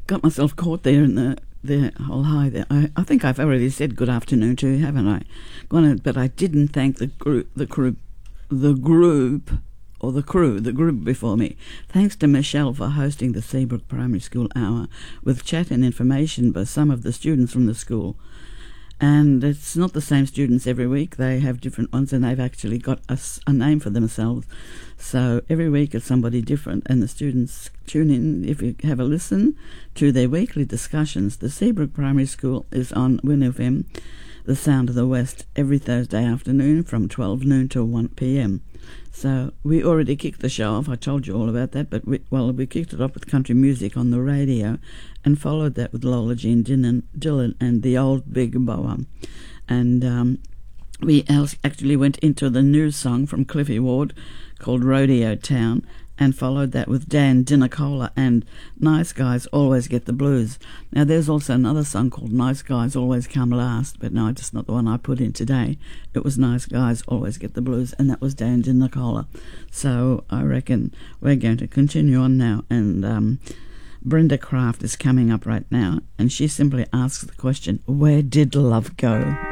got myself caught there in the whole high there. I think I've already said good afternoon to you, haven't I? But I didn't thank the group before me. Thanks to Michelle for hosting the Seabrook Primary School Hour with chat and information by some of the students from the school. And it's not the same students every week. They have different ones, and they've actually got a name for themselves. So every week it's somebody different, and the students tune in, if you have a listen, to their weekly discussions. The Seabrook Primary School is on Win FM, The Sound of the West, every Thursday afternoon from 12 noon to 1 p.m. So we already kicked the show off. I told you all about that, but we kicked it off with country music on the radio and followed that with Lola Jean Dillon and the Old Big Boa. And we actually went into the new song from Cliffy Ward called Rodeo Town, and followed that with Dan Dinacola and Nice Guys Always Get the Blues. Now there's also another song called Nice Guys Always Come Last, but no, just not the one I put in today. It was Nice Guys Always Get the Blues, and that was Dan Dinacola. So I reckon we're going to continue on now, and Brenda Craft is coming up right now, and she simply asks the question, where did love go?